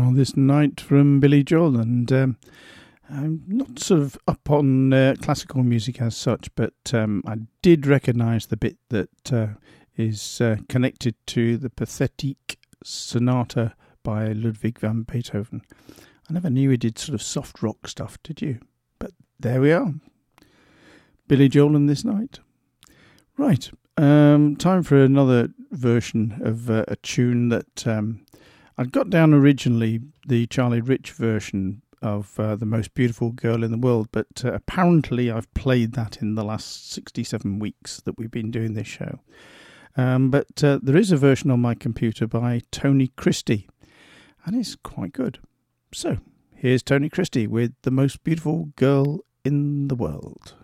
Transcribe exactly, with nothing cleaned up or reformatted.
Girl This Night from Billy Joel, and um, I'm not sort of up on uh, classical music as such, but um, I did recognise the bit that uh, is uh, connected to the Pathetique Sonata by Ludwig van Beethoven. I never knew he did sort of soft rock stuff, did you? But there we are. Billy Joel and This Night. Right, um, time for another version of uh, a tune that um, I'd got down originally, the Charlie Rich version of uh, The Most Beautiful Girl in the World, but uh, apparently I've played that in the last sixty-seven weeks that we've been doing this show. Um, but uh, there is a version on my computer by Tony Christie, and it's quite good. So, here's Tony Christie with The Most Beautiful Girl in the World.